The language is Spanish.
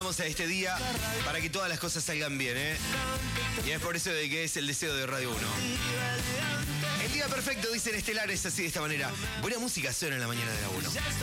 a este día para que todas las cosas salgan bien, ¿eh? Y es por eso de que es el deseo de Radio 1. El día perfecto, dicen estelares así de esta manera. Buena música suena en la mañana de la 1.